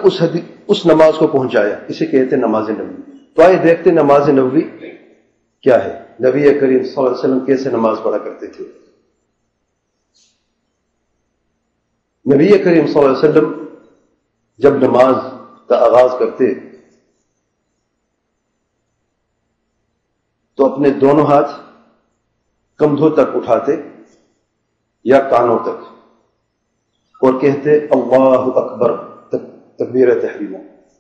اس نماز کو پہنچایا، اسے کہتے ہیں نماز نبوی۔ تو آئے دیکھتے نماز نبوی کیا ہے، نبی کریم صلی اللہ علیہ وسلم کیسے نماز پڑھا کرتے تھے۔ نبی کریم صلی اللہ علیہ وسلم جب نماز کا آغاز کرتے تو اپنے دونوں ہاتھ کندھوں تک اٹھاتے یا کانوں تک اور کہتے اللہ اکبر، تکبیر تحریمہ،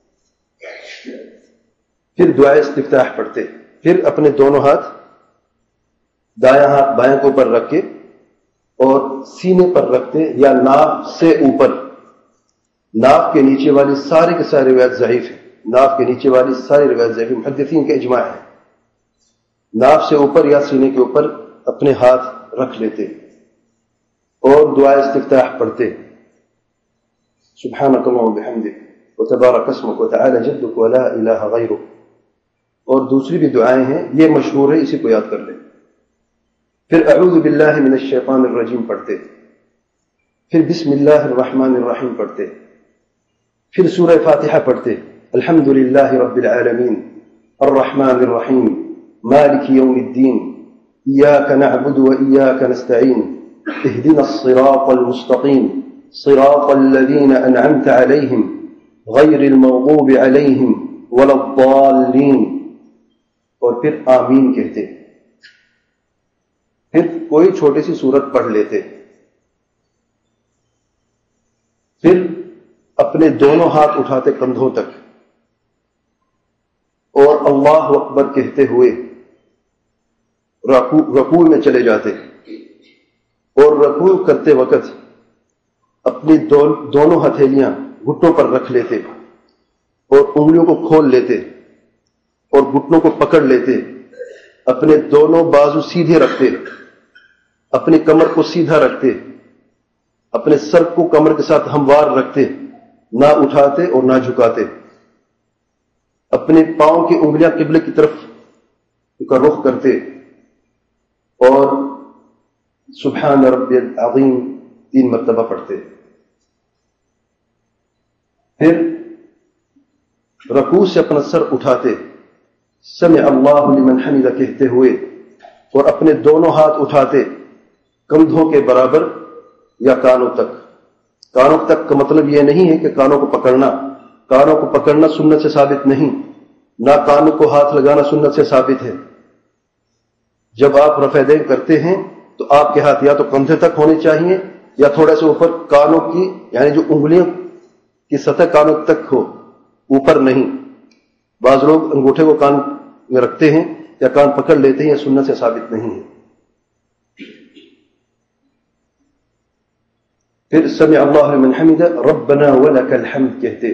پھر دعائے استفتاح پڑھتے، پھر اپنے دونوں ہاتھ دایاں ہاتھ بایاں کے اوپر رکھ کے اور سینے پر رکھتے یا ناف سے اوپر۔ ناف کے نیچے والی ساری کے ساری روایت ضعیف ہے، ناف کے نیچے والی ساری روایت ضعیف، محدثین کا اجماع ہے۔ ناف سے اوپر یا سینے کے اوپر اپنے ہاتھ رکھ لیتے اور دعائے استفتاح پڑھتے، سبحانک اللہم وبحمدک وتبارک اسمک وتعالی جدک ولا الہ غیرک، اور دوسری بھی دعائیں ہیں، یہ مشہور ہے، اسی کو یاد کر لیں۔ پھر اعوذ باللہ من الشیطان الرجیم پڑھتے، پھر بسم اللہ الرحمن الرحیم پڑھتے، پھر سورہ فاتحہ پڑھتے، الحمد للہ رب العالمین الرحمن الرحیم مالک یوم الدین ایاک نعبد و ایاک نستعین اہدنا الصراط المستقیم صراط الذین انعمت علیہم غیر المغضوب علیہم ولا الضالین، اور پھر آمین کہتے، پھر کوئی چھوٹی سی سورت پڑھ لیتے، پھر اپنے دونوں ہاتھ اٹھاتے کندھوں تک اور اللہ اکبر کہتے ہوئے رکوع میں چلے جاتے، اور رکوع کرتے وقت اپنی دونوں ہتھیلیاں گھٹنوں پر رکھ لیتے اور انگلیوں کو کھول لیتے اور گھٹنوں کو پکڑ لیتے، اپنے دونوں بازو سیدھے رکھتے، اپنی کمر کو سیدھا رکھتے، اپنے سر کو کمر کے ساتھ ہموار رکھتے، نہ اٹھاتے اور نہ جھکاتے، اپنے پاؤں کی انگلیاں قبلے کی طرف کا رخ کرتے اور سبحان ربی العظیم 3 مرتبہ پڑھتے، پھر رکوع سے اپنا سر اٹھاتے، سمع اللہ لمن حمدہ کہتے ہوئے، اور اپنے دونوں ہاتھ اٹھاتے کندھوں کے برابر یا کانوں تک۔ کانوں تک کا مطلب یہ نہیں ہے کہ کانوں کو پکڑنا، کانوں کو پکڑنا سنت سے ثابت نہیں، نہ کانوں کو ہاتھ لگانا سنت سے ثابت ہے۔ جب آپ رفع دین کرتے ہیں تو آپ کے ہاتھ یا تو کندھے تک ہونے چاہیے یا تھوڑا سا اوپر کانوں کی، یعنی جو انگلیوں کی سطح کانوں تک ہو، اوپر نہیں۔ بعض لوگ انگوٹھے کو کان میں رکھتے ہیں یا کان پکڑ لیتے ہیں، یہ سنت سے ثابت نہیں ہے۔ پھر سمع اللہ لمن حمدہ ربنا ولک الحمد کہتے،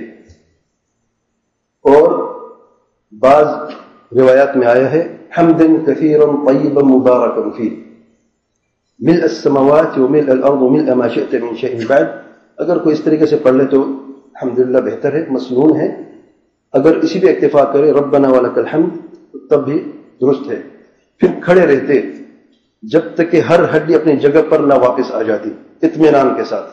اور بعض روایات میں آیا ہے حمدا کثیرا طیبا مبارکا فیہ ملء السماوات وملء الارض وملء ما شئت من شیء بعد۔ اگر کوئی اس طریقے سے پڑھ لے تو الحمدللہ بہتر ہے، مسنون ہے۔ اگر اسی بھی اکتفا کرے ربنا ولک الحمد تب بھی درست ہے۔ پھر کھڑے رہتے جب تک کہ ہر ہڈی اپنی جگہ پر نہ واپس آ جاتی، اطمینان کے ساتھ۔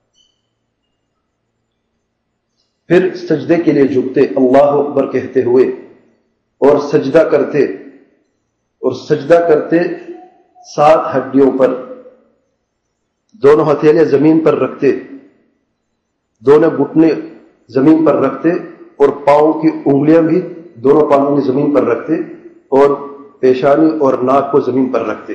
پھر سجدے کے لیے جھکتے اللہ اکبر کہتے ہوئے اور سجدہ کرتے، اور سجدہ کرتے 7 ہڈیوں پر، دونوں ہتھیلیاں زمین پر رکھتے، دونوں گھٹنے زمین پر رکھتے، اور پاؤں کی انگلیاں بھی دونوں پاؤں کی زمین پر رکھتے، اور پیشانی اور ناک کو زمین پر رکھتے۔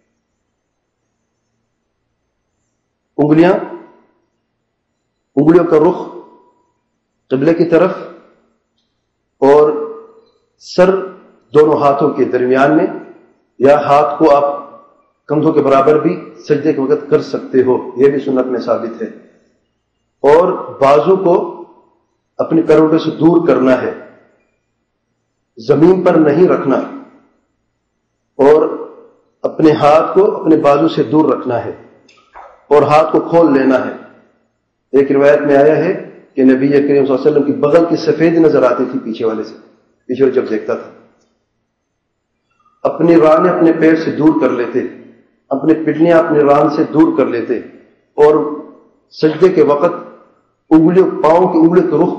انگلیوں کا رخ قبلے کی طرف، اور سر دونوں ہاتھوں کے درمیان میں، یا ہاتھ کو آپ کندھوں کے برابر بھی سجدے کے وقت کر سکتے ہو، یہ بھی سنت میں ثابت ہے۔ اور بازو کو اپنے کروٹے سے دور کرنا ہے، زمین پر نہیں رکھنا، اور اپنے ہاتھ کو اپنے بازو سے دور رکھنا ہے، اور ہاتھ کو کھول لینا ہے۔ ایک روایت میں آیا ہے کہ نبی کریم صلی اللہ علیہ وسلم کی بغل کی سفید نظر آتی تھی پیچھے والے سے، پیچھے جب دیکھتا تھا۔ اپنی ران اپنے پیر سے دور کر لیتے، اپنے پٹلیاں اپنے ران سے دور کر لیتے، اور سجدے کے وقت پاؤں کی انگلیوں کے رخ